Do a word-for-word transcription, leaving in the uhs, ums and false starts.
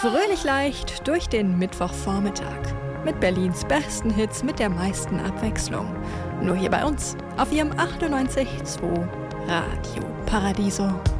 Fröhlich leicht durch den Mittwochvormittag. Mit Berlins besten Hits mit der meisten Abwechslung. Nur hier bei uns auf ihrem achtundneunzig Komma zwei Radio Paradiso.